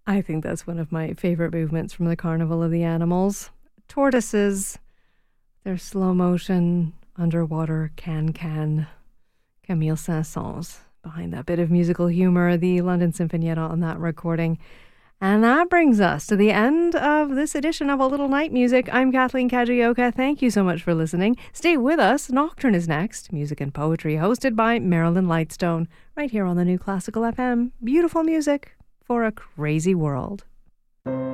I think that's one of my favorite movements from the Carnival of the Animals. Tortoises, their slow motion, underwater can. Camille Saint-Saëns behind that bit of musical humor, the London Sinfonietta on that recording. And that brings us to the end of this edition of A Little Night Music. I'm Kathleen Kajioka. Thank you so much for listening. Stay with us. Nocturne is next. Music and poetry hosted by Marilyn Lightstone. Right here on the New Classical FM. Beautiful music for a crazy world.